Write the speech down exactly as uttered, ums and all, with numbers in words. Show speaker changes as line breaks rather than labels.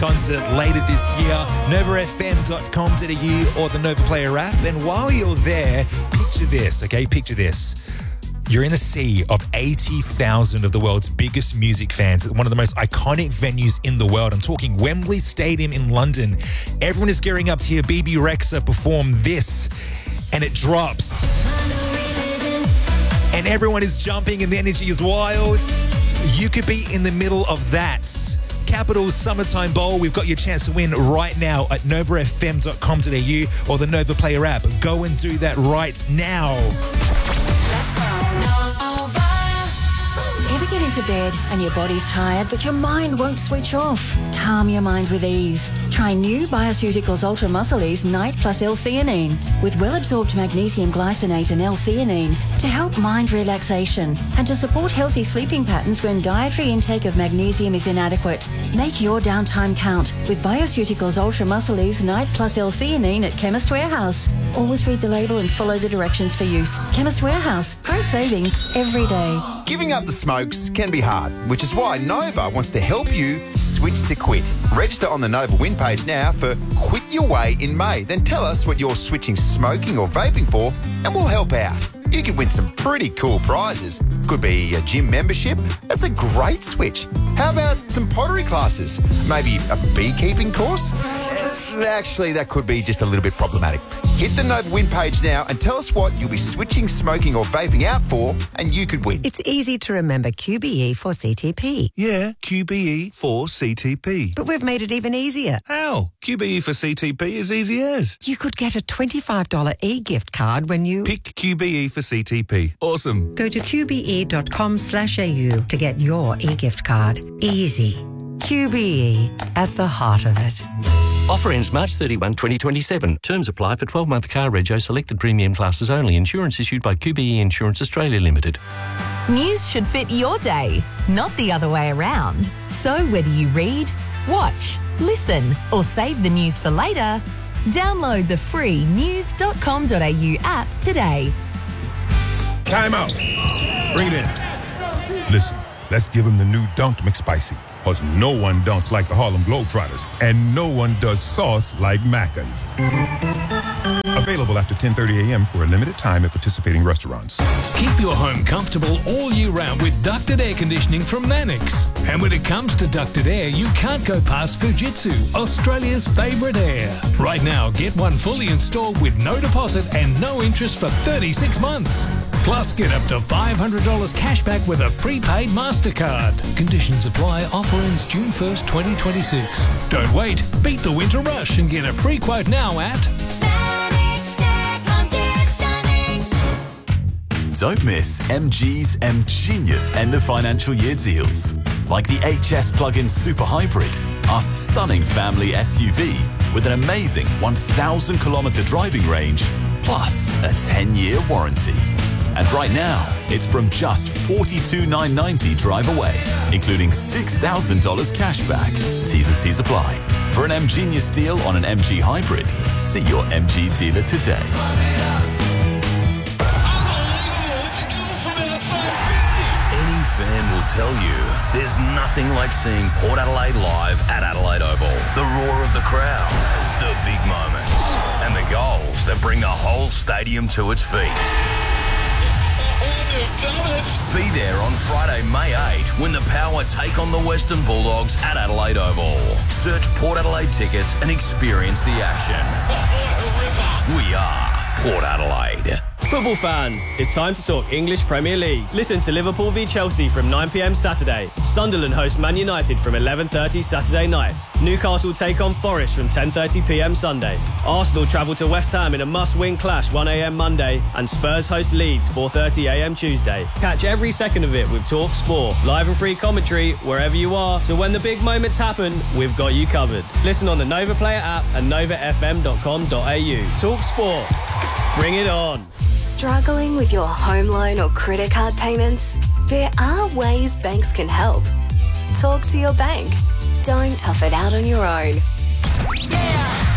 concert later this year. Nova F M dot com dot a u or the Nova Player app. And while you're there, picture this, okay? Picture this. You're in the sea of eighty thousand of the world's biggest music fans at one of the most iconic venues in the world. I'm talking Wembley Stadium in London. Everyone is gearing up to hear B B Rexa perform this, and it drops. And everyone is jumping and the energy is wild. You could be in the middle of that. Capital's Summertime Bowl. We've got your chance to win right now at Nova F M dot com dot a u or the Nova Player app. Go and do that right now.
Ever get into bed and your body's tired, but your mind won't switch off? Calm your mind with ease. Try new Bioceuticals Ultra Muscle Ease Night Plus L-theanine with well-absorbed magnesium glycinate and L-theanine to help mind relaxation and to support healthy sleeping patterns when dietary intake of magnesium is inadequate. Make your downtime count with Bioceuticals Ultra Muscle Ease Night Plus L-theanine at Chemist Warehouse. Always read the label and follow the directions for use. Chemist Warehouse. Great savings every day.
Giving up the smokes can be hard, which is why Nova wants to help you switch to quit. Register on the Nova Win page now for Quit Your Way in May. Then tell us what you're switching smoking or vaping for and we'll help out. You could win some pretty cool prizes. Could be a gym membership. That's a great switch. How about some pottery classes? Maybe a beekeeping course? Actually, that could be just a little bit problematic. Hit the Nova Win page now and tell us what you'll be switching smoking or vaping out for and you could win.
It's easy to remember Q B E for C T P.
Yeah, Q B E for C T P.
But we've made it even easier.
How? Q B E for C T P is easy as.
You could get a twenty-five dollars e-gift card when you...
Pick Q B E for C T P. Awesome.
Go to Q B E dot com slash A U to get your e-gift card. Easy. Q B E, at the heart of it.
Offer ends March thirty-first, twenty twenty-seven. Terms apply for twelve-month car rego selected premium classes only. Insurance issued by Q B E Insurance Australia Limited.
News should fit your day, not the other way around. So whether you read, watch, listen or save the news for later, download the free news dot com dot a u app today.
Time out. Bring it in. Listen, let's give him the new Dunked McSpicy. Because no one dunks like the Harlem Globetrotters. And no one does sauce like Macca's. Available after ten thirty a m for a limited time at participating restaurants.
Keep your home comfortable all year round with ducted air conditioning from Mannix. And when it comes to ducted air, you can't go past Fujitsu, Australia's favourite air. Right now, get one fully installed with no deposit and no interest for thirty-six months. Plus, get up to five hundred dollars cash back with a prepaid MasterCard. Conditions apply. Offer ends June first, twenty twenty-six. Don't wait. Beat the winter rush and get a free quote now at...
Don't miss M G's M-Genius end of financial year deals. Like the H S plug-in Super Hybrid, our stunning family S U V with an amazing one thousand kilometre driving range, plus a ten year warranty. And right now, it's from just forty-two thousand nine hundred ninety dollars drive away, including six thousand dollars cash back. T's and C's apply. For an M-Genius deal on an M G Hybrid, see your M G dealer today.
Fan will tell you there's nothing like seeing Port Adelaide live at Adelaide Oval. The roar of the crowd, the big moments, and the goals that bring the whole stadium to its feet. Be there on Friday, May eighth, when the Power take on the Western Bulldogs at Adelaide Oval. Search Port Adelaide tickets and experience the action. We are Port Adelaide.
Football fans, it's time to talk English Premier League. Listen to Liverpool v Chelsea from nine p m Saturday. Sunderland host Man United from eleven thirty Saturday night. Newcastle take on Forest from ten thirty p m Sunday. Arsenal travel to West Ham in a must-win clash one a m Monday. And Spurs host Leeds four thirty a m Tuesday. Catch every second of it with Talk Sport. Live and free commentary wherever you are. So when the big moments happen, we've got you covered. Listen on the Nova Player app and nova f m dot com dot a u. Talk Sport. Bring it on.
Struggling with your home loan or credit card payments? There are ways banks can help. Talk to your bank. Don't tough it out on your own.
Yeah!